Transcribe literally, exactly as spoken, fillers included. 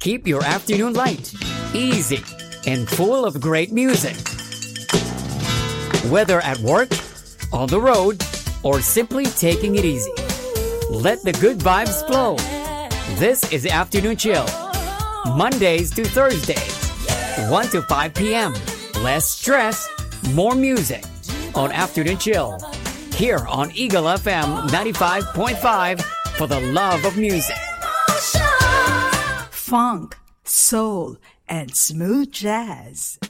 keep your afternoon light, easy, and full of great music. Whether at work, on the road, or simply taking it easy, let the good vibes flow. This is Afternoon Chill, Mondays to Thursdays, one to five p.m. Less stress, more music on Afternoon Chill, here on Eagle F M ninety-five point five for the love of music. Funk, soul, and smooth jazz.